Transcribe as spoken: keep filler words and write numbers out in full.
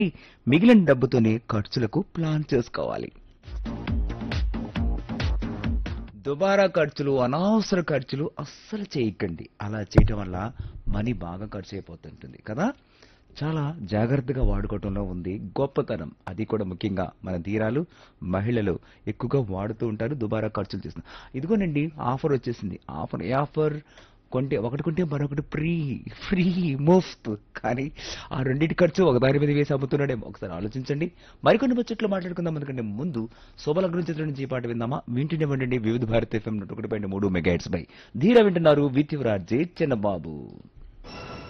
మిగిలిన డబ్బుతోనే ఖర్చులకు ప్లాన్ చేసుకోవాలి. దుబారా ఖర్చులు, అనవసర ఖర్చులు అస్సలు చేయకండి. అలా చేయటం వల్ల మనీ బాగా ఖర్చు అయిపోతుంటుంది కదా. చాలా జాగ్రత్తగా వాడుకోవటంలో ఉంది గొప్పతనం. అది కూడా ముఖ్యంగా మన ధీరాలు, మహిళలు ఎక్కువగా వాడుతూ ఉంటారు దుబారా ఖర్చులు చేసిన. ఇదిగోనండి ఆఫర్ వచ్చేసింది. ఆఫర్ ఏ ఆఫర్? కొంటే ఒకటి కొంటే మరొకటి ఫ్రీ. ఫ్రీ మోస్తు కానీ ఆ రెండింటి ఖర్చు ఒకదాని మీద వేసి అమ్ముతున్నాడేమో. ఒకసారి ఆలోచించండి. మరికొన్ని ముచ్చట్లు మాట్లాడుకుందాం. ఎందుకంటే ముందు శోభలగ్నం చిత్రం నుంచి ఈ పాట విందామా? వింటూనే ఉండండి వివిధ భారత ఎఫ్ఎం ఒకటి పాయింట్ మూడు మెగా హెర్ట్జ్ పై. ధీర వింటున్నారు విత్ యువరాజ్ జే చిన్నబాబు.